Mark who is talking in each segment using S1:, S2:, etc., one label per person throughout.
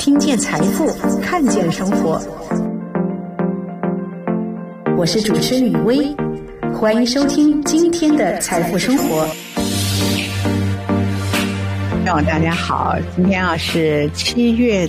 S1: 听见财富，看见生活。我是主持人雨薇，欢迎收听今天的财富生活。
S2: 大家好，今天是7月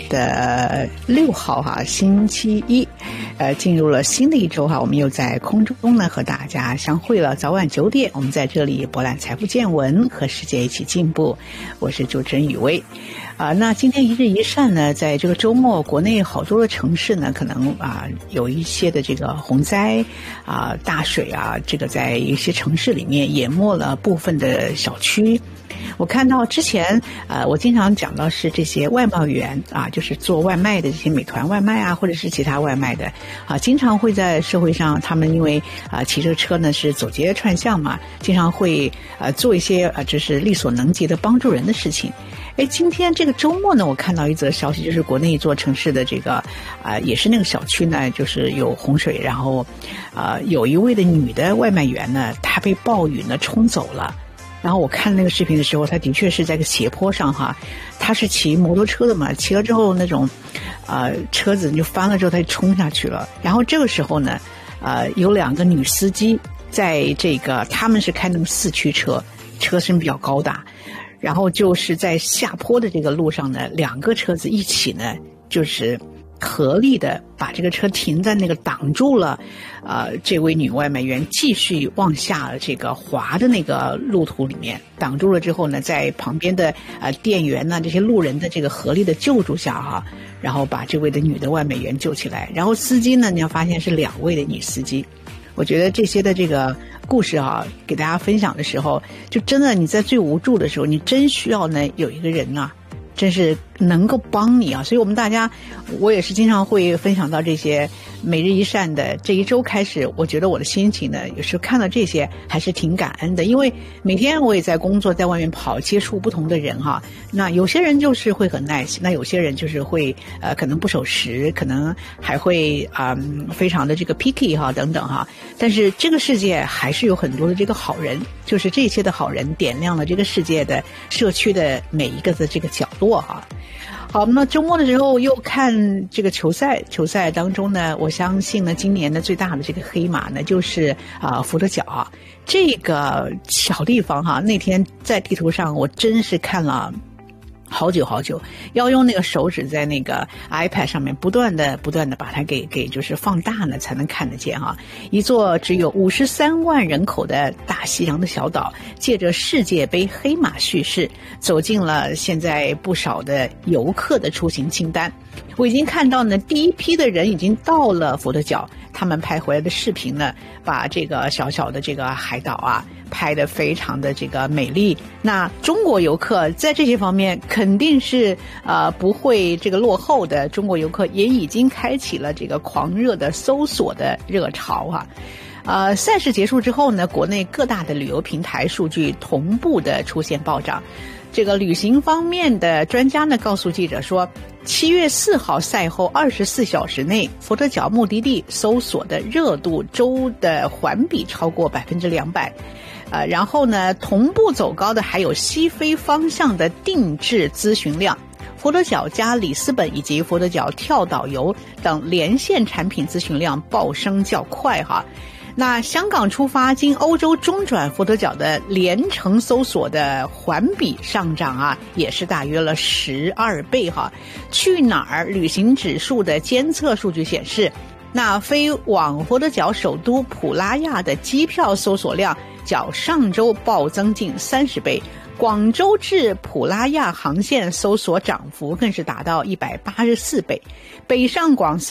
S2: 6号星期一，进入了新的一周我们又在空中呢和大家相会了。早晚9点，我们在这里博览财富见闻，和世界一起进步。我是主持人雨薇。那今天一日一善呢，在这个周末，国内好多的城市呢，可能有一些的这个洪灾大水这个在一些城市里面淹没了部分的小区。我看到之前我经常讲到是这些外贸员就是做外卖的这些美团外卖或者是其他外卖的经常会在社会上，他们因为骑着车呢是走街串巷嘛，经常会做一些就是力所能及的帮助人的事情。今天这个周末呢，我看到一则消息，就是国内一座城市的这个也是那个小区呢，就是有洪水，然后有一位的女的外卖员呢，她被暴雨呢冲走了。然后我看那个视频的时候，他的确是在个斜坡上他是骑摩托车的嘛，骑了之后那种车子就翻了之后他就冲下去了。然后这个时候呢有2个女司机，在这个他们是开那种4驱车，车身比较高大，然后就是在下坡的这个路上呢，2个车子一起呢就是合力的把这个车停在那个挡住了这位女外卖员继续往下这个滑的那个路途里面，挡住了之后呢，在旁边的店员呢这些路人的这个合力的救助下然后把这位的女的外卖员救起来。然后司机呢，你要发现是2位的女司机。我觉得这些的这个故事给大家分享的时候，就真的你在最无助的时候，你真需要呢有一个人真是能够帮你所以我们大家，我也是经常会分享到这些每日一善的这一周开始，我觉得我的心情呢，有时候看到这些还是挺感恩的，因为每天我也在工作，在外面跑，接触不同的人那有些人就是会很 nice， 那有些人就是会可能不守时，可能还会非常的这个 picky 等等但是这个世界还是有很多的这个好人，就是这些的好人点亮了这个世界的社区的每一个的这个角落好，那周末的时候又看这个球赛当中呢，我相信呢，今年的最大的这个黑马呢，就是福德角这个小地方那天在地图上我真是看了好久，要用那个手指在那个 iPad 上面不断的把它给就是放大呢，才能看得见一座只有53万人口的大西洋的小岛，借着世界杯黑马叙事，走进了现在不少的游客的出行清单。我已经看到呢，第一批的人已经到了福德角，他们拍回来的视频呢，把这个小小的这个海岛拍得非常的这个美丽。那中国游客在这些方面肯定是不会这个落后的，中国游客也已经开启了这个狂热的搜索的热潮赛事结束之后呢，国内各大的旅游平台数据同步的出现暴涨。这个旅行方面的专家呢告诉记者说，7月4号赛后24小时内，福德角目的地搜索的热度周的环比超过200%。然后呢，同步走高的还有西非方向的定制咨询量，福德角加里斯本以及福德角跳岛游等连线产品咨询量暴升较快那香港出发经欧洲中转福德角的连程搜索的环比上涨也是大约了12倍去哪儿旅行指数的监测数据显示，那飞往福德角首都普拉亚的机票搜索量较上周暴增近30倍，广州至普拉亚航线搜索涨幅更是达到184倍，北上广